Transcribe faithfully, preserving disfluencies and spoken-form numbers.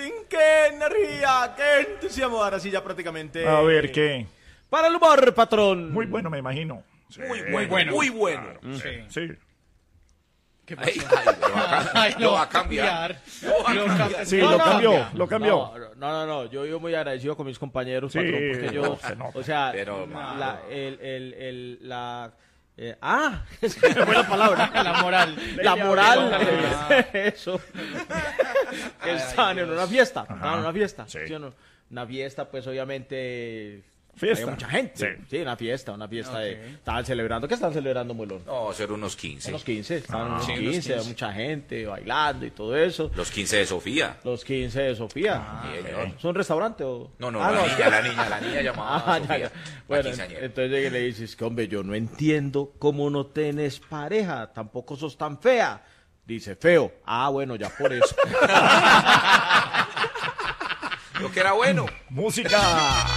rating, qué energía, qué entusiasmo. Ahora sí, ya prácticamente. A ver, ¿qué? Para el humor, patrón. Muy bueno, me imagino. Sí, muy bueno, bueno, muy bueno. Claro, sí. sí. ¿Qué pasó? Ay, ay, lo, va a, Ay, lo va a cambiar. Lo va a cambiar. Sí, No, lo no, cambió, cambia. lo cambió. No, no, no, no, yo vivo muy agradecido con mis compañeros, Sí, patrón, porque yo, no, se nota. o sea, Pero, la, el, el, el, la, eh, ah, es que me fue la palabra, La moral. la moral, Ah. eso, que estaban en una fiesta, estaban en una fiesta, Sí. ¿sí o no? Una fiesta, pues, obviamente, Fiesta. había mucha gente, Sí. sí, una fiesta, una fiesta, de, Ok. estaban celebrando, ¿qué estaban celebrando, Mulón? No, ser unos quince. Unos quince, estaban unos sí, unos quince, quince. mucha gente bailando y todo eso, Los quince de Sofía. los quince de Sofía. Sí, señor. ¿Es un restaurante o...? No, no, Ah, la niña, la niña, la niña llamada Ah, ya, Sofía. ya. la Bueno, quinceañera. entonces llega y le dices que, hombre, yo no entiendo cómo no tenés pareja, tampoco sos tan fea. Dice, feo. Ah, bueno, ya por eso. Lo que era bueno. Música.